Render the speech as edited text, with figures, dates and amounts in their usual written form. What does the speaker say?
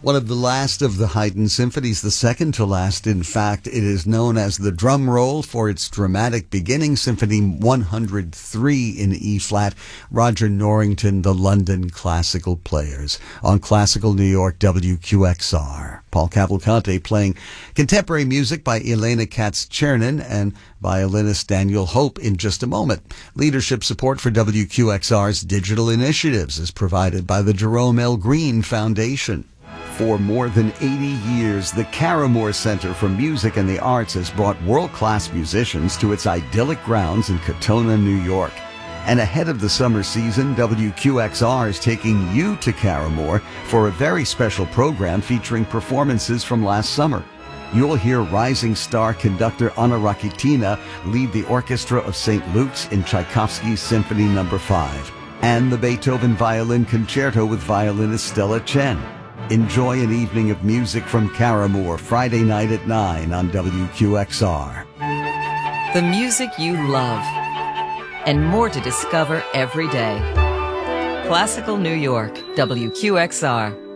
One of the last of the Haydn symphonies, the second to last, in fact. It is known as the drum roll for its dramatic beginning, Symphony 103 in E-flat. Roger Norrington, the London Classical Players, on Classical New York WQXR. Paul Cavalcante playing contemporary music by Elena Katz-Chernin and violinist Daniel Hope in just a moment. Leadership support for WQXR's digital initiatives is provided by the Jerome L. Green Foundation. For more than 80 years, the Caramore Center for Music and the Arts has brought world-class musicians to its idyllic grounds in Katonah, New York. And ahead of the summer season, WQXR is taking you to Caramore for a very special program featuring performances from last summer. You'll hear rising star conductor Anna Rakitina lead the orchestra of St. Luke's in Tchaikovsky's Symphony No. 5, and the Beethoven Violin Concerto with violinist Stella Chen. Enjoy an evening of music from Caramore Friday night at 9 on WQXR. The music you love, and more to discover every day. Classical New York, WQXR.